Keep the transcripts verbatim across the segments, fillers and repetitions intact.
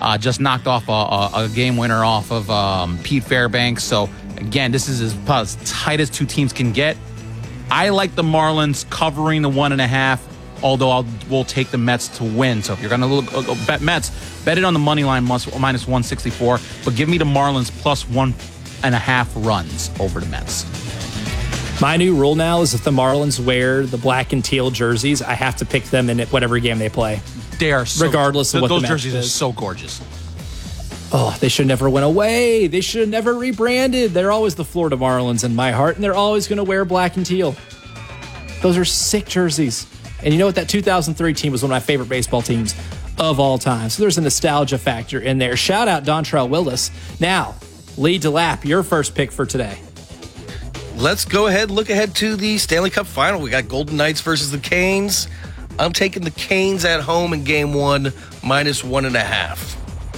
Uh, just knocked off a, a, a game winner off of um, Pete Fairbanks. So, again, this is as, as tight as two teams can get. I like the Marlins covering the one and a half, although I'll we'll take the Mets to win. So if you're going to look uh, bet Mets, bet it on the money line minus one sixty-four, but give me the Marlins plus one and a half runs over the Mets. My new rule now is if the Marlins wear the black and teal jerseys, I have to pick them in whatever game they play. They are so, regardless of what those the jerseys is. are so gorgeous. Oh, they should never went away. They should have never rebranded. They're always the Florida Marlins in my heart, and they're always going to wear black and teal. Those are sick jerseys. And you know what? That two thousand three team was one of my favorite baseball teams of all time. So there's a nostalgia factor in there. Shout out Dontrelle Willis. Now, Lee DeLapp, your first pick for today. Let's go ahead and look ahead to the Stanley Cup Final. We got Golden Knights versus the Canes. I'm taking the Canes at home in game one, minus one and a half.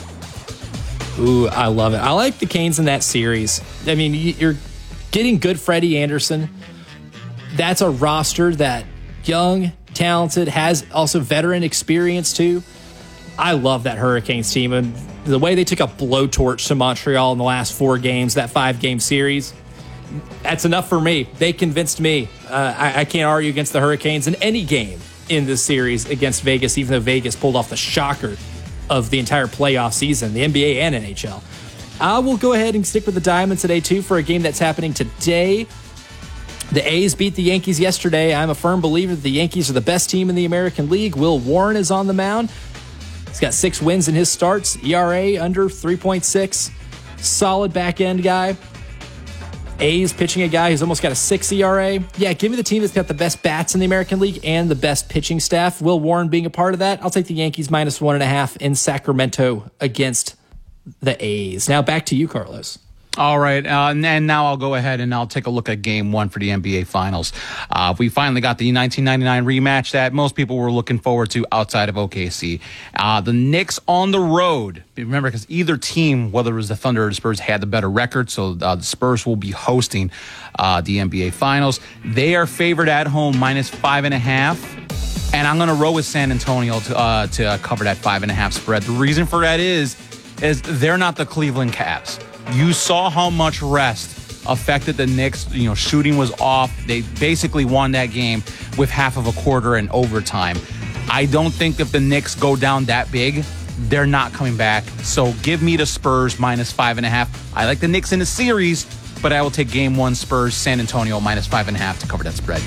Ooh, I love it. I like the Canes in that series. I mean, you're getting good Freddie Anderson. That's a roster that young, talented, has also veteran experience too. I love that Hurricanes team. And the way they took a blowtorch to Montreal in the last four games, that five-game series, that's enough for me. They convinced me. Uh, I, I can't argue against the Hurricanes in any game in this series against Vegas, even though Vegas pulled off the shocker of the entire playoff season, the N B A and N H L. I will go ahead and stick with the Diamond today, too, for a game that's happening today. The A's beat the Yankees yesterday. I'm a firm believer that the Yankees are the best team in the American League. Will Warren is on the mound. He's got six wins in his starts. E R A under three point six. Solid back-end guy. A's pitching a guy who's almost got a six E R A. Yeah, give me the team that's got the best bats in the American League and the best pitching staff. Will Warren being a part of that. I'll take the Yankees minus one and a half in Sacramento against the A's. Now back to you, Carlos. All right, uh, and, and now I'll go ahead and I'll take a look at Game One for the N B A Finals. Uh, we finally got the nineteen ninety-nine rematch that most people were looking forward to outside of O K C. Uh, the Knicks on the road. Remember, because either team, whether it was the Thunder or the Spurs, had the better record, so uh, the Spurs will be hosting uh, the N B A Finals. They are favored at home minus five and a half. And I'm going to roll with San Antonio to uh, to cover that five and a half spread. The reason for that is, is they're not the Cleveland Cavs. You saw how much rest affected the Knicks. You know, shooting was off. They basically won that game with half of a quarter in overtime. I don't think if the Knicks go down that big, they're not coming back. So give me the Spurs minus five and a half. I like the Knicks in the series, but I will take game one Spurs, San Antonio minus five and a half to cover that spread.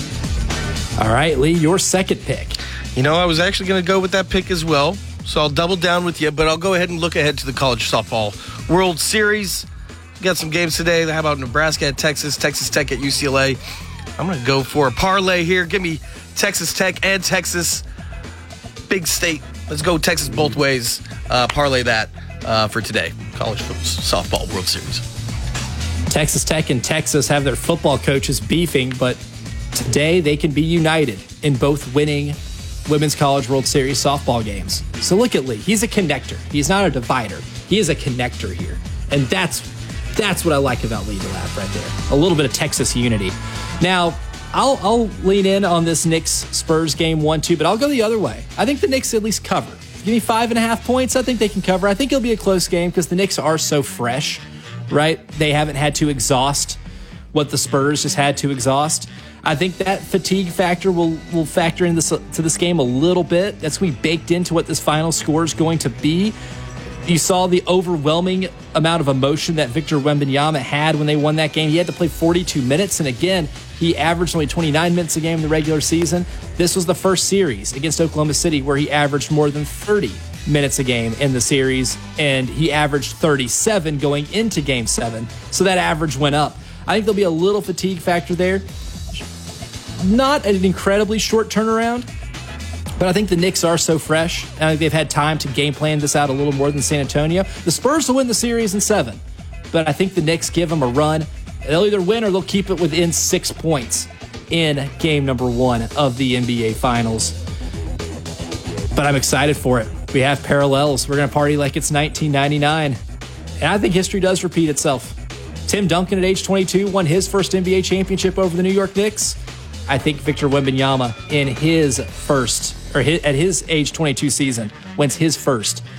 All right, Lee, your second pick. You know, I was actually going to go with that pick as well. So I'll double down with you, but I'll go ahead and look ahead to the College Softball World Series. We got some games today. How about Nebraska at Texas, Texas Tech at U C L A? I'm going to go for a parlay here. Give me Texas Tech and Texas. Big state. Let's go Texas both ways. Uh, parlay that uh, for today. College Softball World Series. Texas Tech and Texas have their football coaches beefing, but today they can be united in both winning Women's College World Series softball games. So look at Lee. He's a connector. He's not a divider. He is a connector here. And that's that's what I like about Lee DeLapp right there. A little bit of Texas unity. Now, I'll, I'll lean in on this Knicks-Spurs game one two, but I'll go the other way. I think the Knicks at least cover. Give me five and a half points. I think they can cover. I think it'll be a close game because the Knicks are so fresh, right? They haven't had to exhaust what the Spurs just had to exhaust. I think that fatigue factor will, will factor into this, to this game a little bit. That's going to be baked into what this final score is going to be. You saw the overwhelming amount of emotion that Victor Wembanyama had when they won that game. He had to play forty-two minutes, and again, he averaged only twenty-nine minutes a game in the regular season. This was the first series against Oklahoma City where he averaged more than thirty minutes a game in the series, and he averaged thirty-seven going into Game seven, so that average went up. I think there'll be a little fatigue factor there. Not an incredibly short turnaround, but I think the Knicks are so fresh. I think they've had time to game plan this out a little more than San Antonio. The Spurs will win the series in seven, but I think the Knicks give them a run. They'll either win or they'll keep it within six points in game number one of the N B A Finals. But I'm excited for it. We have parallels. We're going to party like it's nineteen ninety-nine. And I think history does repeat itself. Tim Duncan at age twenty-two won his first N B A championship over the New York Knicks. I think Victor Wembanyama in his first, or his, at his age twenty-two season, wins his first